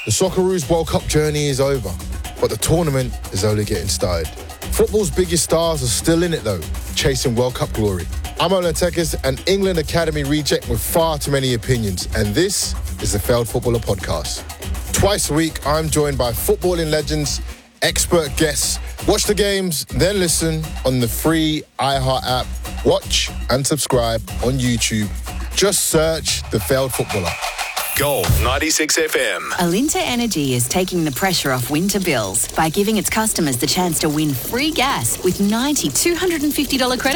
The Socceroos World Cup journey is over, but the tournament is only getting started. Football's biggest stars are still in it though, chasing World Cup glory. I'm Ola Tekis, an England Academy reject with far too many opinions, and this is the Failed Footballer Podcast. Twice a week, I'm joined by footballing legends, expert guests. Watch the games, then listen on the free iHeart app. Watch and subscribe on YouTube. Just search The Failed Footballer. Gold 96 FM. Alinta Energy is taking the pressure off winter bills by giving its customers the chance to win free gas with $250 credit